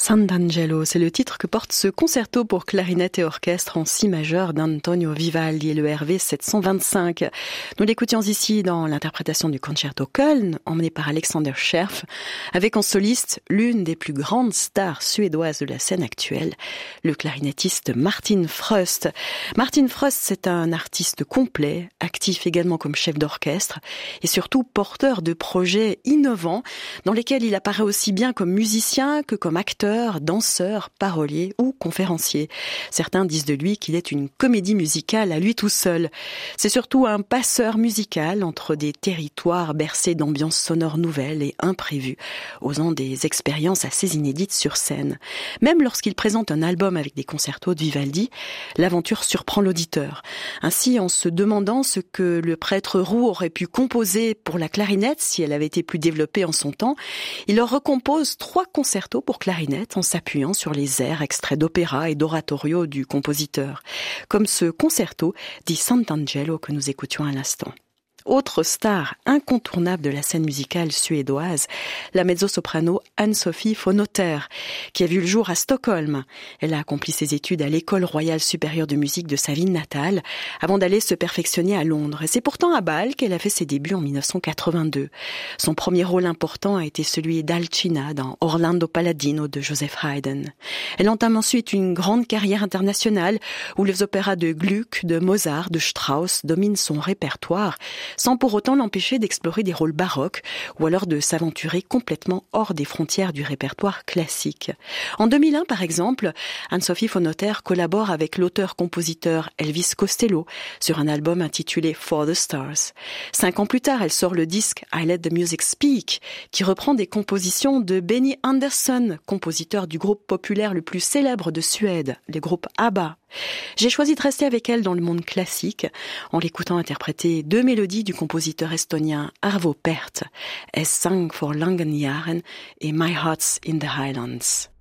Sant'Angelo, c'est le titre que porte ce concerto pour clarinette et orchestre en si majeur d'Antonio Vivaldi et le RV 725. Nous l'écoutions ici dans l'interprétation du concerto Köln, emmené par Alexander Scherf, avec en soliste l'une des plus grandes stars suédoises de la scène actuelle, le clarinettiste Martin Fröst. Martin Fröst, c'est un artiste complet, actif également comme chef d'orchestre et surtout porteur de projets innovants dans lesquels il apparaît aussi bien comme musicien que comme acteur, danseur, parolier ou conférencier. Certains disent de lui qu'il est une comédie musicale à lui tout seul. C'est surtout un passeur musical entre des territoires bercés d'ambiances sonores nouvelles et imprévues, osant des expériences assez inédites sur scène. Même lorsqu'il présente un album avec des concertos de Vivaldi, l'aventure surprend l'auditeur. Ainsi, en se demandant ce que le prêtre roux aurait pu composer pour la clarinette si elle avait été plus développée en son temps, il leur recompose 3 concertos pour clarinette en s'appuyant sur les airs extraits d'opéra et d'oratorio du compositeur, comme ce concerto di Sant'Angelo que nous écoutions à l'instant. Autre star incontournable de la scène musicale suédoise, la mezzo-soprano Ann-Sophie von Otter, qui a vu le jour à Stockholm. Elle a accompli ses études à l'École royale supérieure de musique de sa ville natale, avant d'aller se perfectionner à Londres. Et c'est pourtant à Bâle qu'elle a fait ses débuts en 1982. Son premier rôle important a été celui d'Alcina dans Orlando Palladino de Joseph Haydn. Elle entame ensuite une grande carrière internationale où les opéras de Gluck, de Mozart, de Strauss dominent son répertoire, sans pour autant l'empêcher d'explorer des rôles baroques ou alors de s'aventurer complètement hors des frontières du répertoire classique. En 2001, par exemple, Ann-Sophie von Otter collabore avec l'auteur-compositeur Elvis Costello sur un album intitulé For the Stars. 5 ans plus tard, elle sort le disque I Let the Music Speak, qui reprend des compositions de Benny Andersson, compositeur du groupe populaire le plus célèbre de Suède, le groupe ABBA. J'ai choisi de rester avec elle dans le monde classique en l'écoutant interpréter 2 mélodies du compositeur estonien Arvo Pärt, Es sang for langen Jahren et My Heart's in the Highlands.